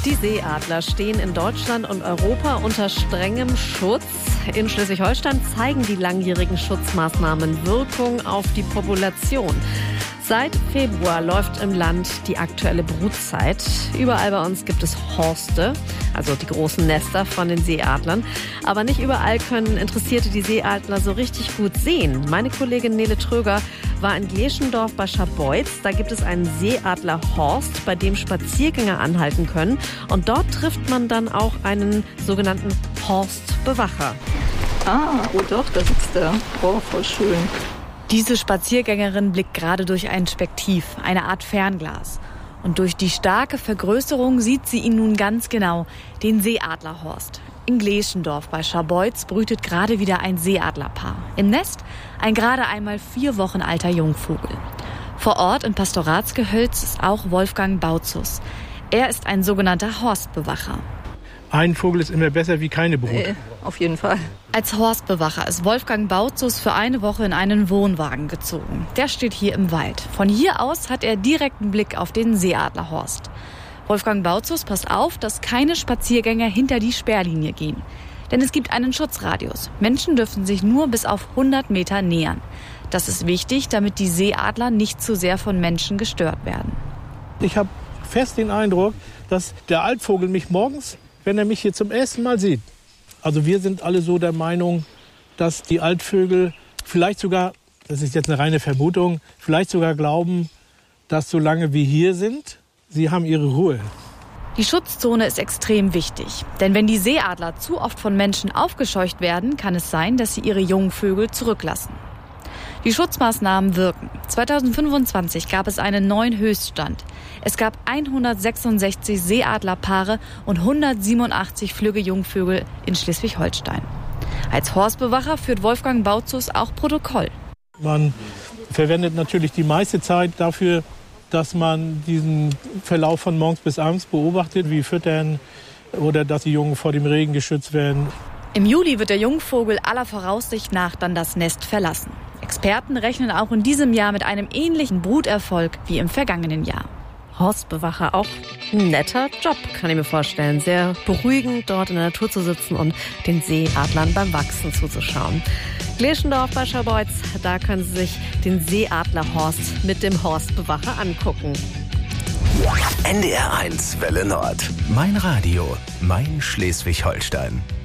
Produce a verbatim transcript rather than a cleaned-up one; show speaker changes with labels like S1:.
S1: Die Seeadler stehen in Deutschland und Europa unter strengem Schutz. In Schleswig-Holstein zeigen die langjährigen Schutzmaßnahmen Wirkung auf die Population. Seit Februar läuft im Land die aktuelle Brutzeit. Überall bei uns gibt es Horste, also die großen Nester von den Seeadlern. Aber nicht überall können Interessierte die Seeadler so richtig gut sehen. Meine Kollegin Nele Tröger war in Gleschendorf bei Scharbeutz. Da gibt es einen Seeadlerhorst, bei dem Spaziergänger anhalten können. Und dort trifft man dann auch einen sogenannten Horstbewacher.
S2: Ah, oh doch, da sitzt er. Oh, voll schön.
S3: Diese Spaziergängerin blickt gerade durch ein Spektiv, eine Art Fernglas. Und durch die starke Vergrößerung sieht sie ihn nun ganz genau, den Seeadlerhorst. In Gleschendorf bei Scharbeutz brütet gerade wieder ein Seeadlerpaar. Im Nest ein gerade einmal vier Wochen alter Jungvogel. Vor Ort im Pastoratsgehölz ist auch Wolfgang Bautzus. Er ist ein sogenannter Horstbewacher.
S4: Ein Vogel ist immer besser wie keine Brut.
S2: Äh, auf jeden Fall.
S3: Als Horstbewacher ist Wolfgang Bautzus für eine Woche in einen Wohnwagen gezogen. Der steht hier im Wald. Von hier aus hat er direkten Blick auf den Seeadlerhorst. Wolfgang Bautzus passt auf, dass keine Spaziergänger hinter die Sperrlinie gehen. Denn es gibt einen Schutzradius. Menschen dürfen sich nur bis auf hundert Meter nähern. Das ist wichtig, damit die Seeadler nicht zu sehr von Menschen gestört werden.
S4: Ich habe fest den Eindruck, dass der Altvogel mich morgens, wenn er mich hier zum ersten Mal sieht. Also wir sind alle so der Meinung, dass die Altvögel vielleicht sogar, das ist jetzt eine reine Vermutung, vielleicht sogar glauben, dass solange wir hier sind, sie haben ihre Ruhe.
S3: Die Schutzzone ist extrem wichtig. Denn wenn die Seeadler zu oft von Menschen aufgescheucht werden, kann es sein, dass sie ihre Jungvögel zurücklassen. Die Schutzmaßnahmen wirken. zweitausendfünfundzwanzig gab es einen neuen Höchststand. Es gab hundertsechsundsechzig Seeadlerpaare und hundertsiebenundachtzig flügge Jungvögel in Schleswig-Holstein. Als Horstbewacher führt Wolfgang Bautzus auch Protokoll.
S4: Man verwendet natürlich die meiste Zeit dafür, dass man diesen Verlauf von morgens bis abends beobachtet, wie füttern oder dass die Jungen vor dem Regen geschützt werden.
S3: Im Juli wird der Jungvogel aller Voraussicht nach dann das Nest verlassen. Experten rechnen auch in diesem Jahr mit einem ähnlichen Bruterfolg wie im vergangenen Jahr.
S1: Horstbewacher, auch ein netter Job, kann ich mir vorstellen. Sehr beruhigend, dort in der Natur zu sitzen und den Seeadlern beim Wachsen zuzuschauen. Gleschendorf bei Scharbeutz, da können Sie sich den Seeadlerhorst mit dem Horstbewacher angucken.
S5: N D R eins Welle Nord. Mein Radio, mein Schleswig-Holstein.